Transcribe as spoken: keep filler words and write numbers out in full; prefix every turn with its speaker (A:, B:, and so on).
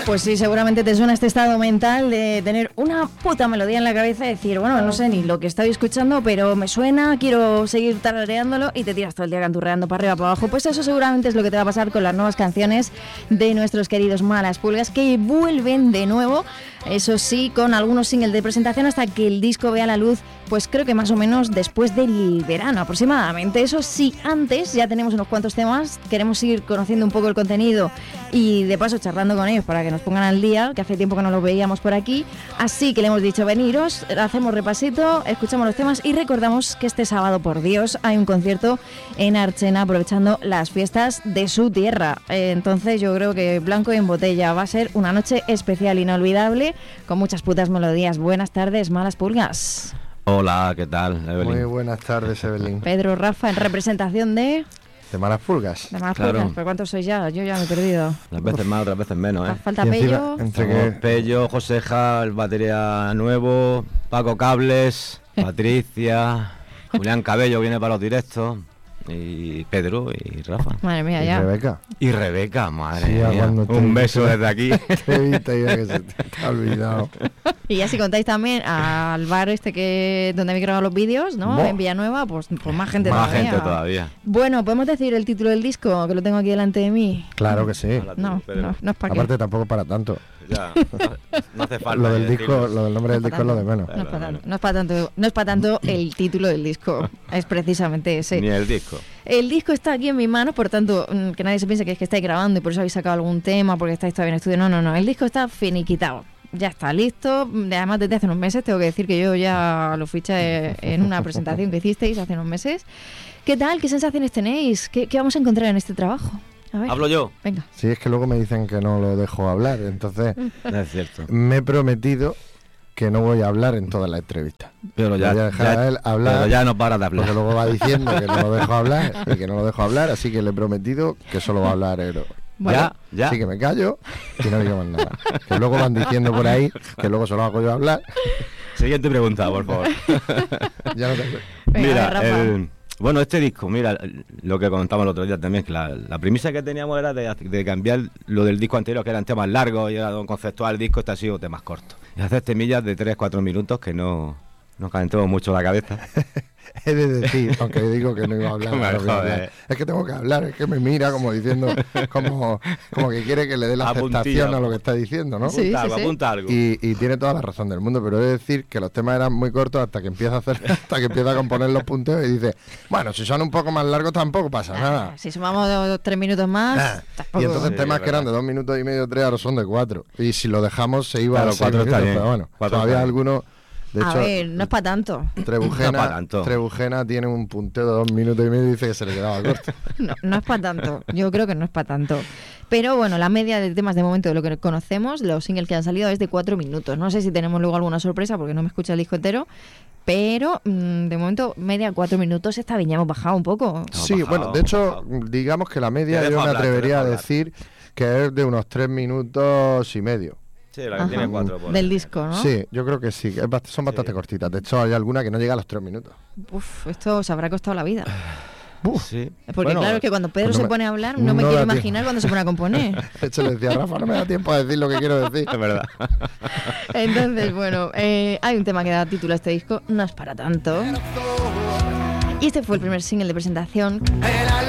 A: Pues sí, seguramente te suena este estado mental de tener una puta melodía en la cabeza y decir, bueno, no sé ni lo que estoy escuchando, pero me suena, quiero seguir tarareándolo y te tiras todo el día canturreando para arriba, para abajo. Pues eso seguramente es lo que te va a pasar con las nuevas canciones de nuestros queridos Malas Pulgas, que vuelven de nuevo, eso sí, con algunos singles de presentación hasta que el disco vea la luz, pues creo que más o menos después del verano aproximadamente. Eso sí, antes ya tenemos unos cuantos temas, queremos seguir conociendo un poco el contenido y de paso charlando con ellos para que nos pongan al día, que hace tiempo que no los veíamos por aquí, así que le hemos dicho veniros, hacemos repasito, escuchamos los temas y recordamos que este sábado, por Dios, hay un concierto en Archena aprovechando las fiestas de su tierra. Eh, entonces yo creo que Blanco y en Botella va a ser una noche especial, inolvidable, con muchas putas melodías. Buenas tardes, Malas Pulgas.
B: Hola, ¿qué tal, Evelyn?
C: Muy buenas tardes, Evelyn.
A: Pedro, Rafa, en representación de...
C: De Malas Pulgas.
A: De Malas
B: Claro.
A: Pulgas, ¿pero cuántos sois ya? Yo ya me he perdido.
B: Unas veces más, otras veces menos, ¿eh?
A: Falta
C: Y encima,
A: Pello.
C: entre
B: Somos
C: que
B: Pello, Joseja, el batería nuevo, Paco Cables, Patricia, Julián Cabello viene para los directos, y Pedro y Rafa.
A: Madre mía,
C: y
A: ya.
C: Rebeca.
B: Y Rebeca, madre
C: Sí,
B: mía.
C: cuando te-
B: Un beso desde aquí.
C: Te he visto ya que se te ha olvidado.
A: Y ya si contáis también al bar este que donde me grabado los vídeos, ¿no?
C: Buah.
A: En Villanueva, pues, pues más gente
B: Más
A: todavía.
B: gente todavía.
A: Bueno, ¿podemos decir el título del disco? Que lo tengo aquí delante de mí.
C: Claro que sí.
B: Habla tú,
A: No,
B: Pedro.
A: no, no es para qué.
C: Aparte tampoco para tanto.
B: Ya, no, no hace falta.
C: Lo del
B: ni
C: disco,
B: decirlo.
C: lo del nombre del
A: No es
C: disco es lo de menos.
A: No es para tanto, no es para tanto, no es para tanto el título del disco, es precisamente ese.
B: Ni el disco.
A: El disco está aquí en mis manos, por tanto, mm, que nadie se piense que es que estáis grabando y por eso habéis sacado algún tema, porque estáis todavía en estudio. No, no, no, el disco está finiquitado. Ya está listo. Además, desde hace unos meses tengo que decir que yo ya lo fiché en una presentación que hicisteis hace unos meses. ¿Qué tal? ¿Qué sensaciones tenéis? ¿Qué, qué vamos a encontrar en este trabajo? A ver,
B: ¿Hablo yo?
A: venga.
C: Sí, es que luego me dicen que no lo dejo hablar. Entonces,
B: No es cierto.
C: me he prometido que no voy a hablar en toda la entrevista.
B: Pero ya,
C: Voy a dejar
B: ya-
C: a él hablar.
B: pero ya no para de
C: Porque
B: hablar.
C: luego va diciendo que no lo dejo hablar y que no lo dejo hablar, así que le he prometido que solo va a hablar él.
A: Bueno,
B: Ya, ya.
C: Así que me callo y no digo más nada. Que luego van diciendo por ahí que luego solo hago yo hablar.
B: Siguiente pregunta, por favor.
C: Ya no te...
A: venga,
B: Mira,
A: a ver, Rafa.
B: el- bueno, este disco, mira, lo que comentamos el otro día también, que la, la premisa que teníamos era de, de cambiar lo del disco anterior, que eran temas largos y era un conceptual, el disco este ha sido temas cortos. Y hacer temillas de tres cuatro minutos que no nos calentemos mucho la cabeza.
C: He de decir, aunque digo que no iba a hablar,
B: Me
C: no voy a
B: jode.
C: hablar. Es que tengo que hablar, es que me mira como diciendo, como, como que quiere que le dé la
B: A
C: aceptación
B: puntilla.
C: a lo que está diciendo, ¿no?
A: Sí,
B: Apunta algo,
A: sí.
B: apunta algo.
C: Y, y tiene toda la razón del mundo, pero he de decir que los temas eran muy cortos hasta que empieza a hacer, hasta que empieza a componer los punteos y dice, bueno, si son un poco más largos tampoco pasa nada.
A: Ah, si sumamos dos, tres minutos más,
C: Ah,
A: tampoco...
C: y entonces
B: Sí,
C: temas
B: es
C: que eran de
B: verdad.
C: dos minutos y medio, tres, ahora son de cuatro. Y si lo dejamos se iba
B: Claro,
C: a seis
B: cuatro está
C: minutos,
B: bien.
C: pero bueno,
B: Cuatro
C: todavía
B: está bien.
C: algunos, de
A: a
C: hecho,
A: ver, no es para tanto.
C: Trebujena,
B: No pa' tanto.
C: Trebujena tiene un punteo de dos minutos y medio y dice que se le quedaba corto.
A: No, no es para tanto. Yo creo que no es para tanto. Pero bueno, la media de temas de momento de lo que conocemos, los singles que han salido es de cuatro minutos. No sé si tenemos luego alguna sorpresa porque no me escucha el disco entero. Pero mmm, de momento, media cuatro minutos. Esta viña hemos bajado un poco.
C: Sí,
B: bajado,
C: bueno, de hecho,
B: bajado.
C: digamos que la media
B: Te
C: yo
B: dejo
C: me
B: hablar, te
C: atrevería
B: dejo
C: a
B: hablar.
C: decir que es de unos tres minutos y medio.
B: Sí, la que
A: Ajá.
B: tiene cuatro. por
A: Del
B: ahí.
A: disco, ¿no?
C: Sí, yo creo que sí, que es bast- son bastante
B: Sí.
C: cortitas. De hecho, hay alguna que no llega a los tres minutos.
A: Uf, esto os habrá costado la vida.
C: Uf,
B: Sí.
A: Porque
C: Bueno,
A: claro, es que cuando Pedro
C: pues no
A: se
C: me-
A: pone a hablar, no me
C: no
A: quiero
C: da
A: imaginar cuando se pone a componer.
C: de hecho le decía, Rafa, no me da tiempo a decir lo que quiero decir.
B: Es verdad.
A: Entonces, bueno, eh, hay un tema que da título a este disco, no es para tanto. Y este fue el primer single de presentación.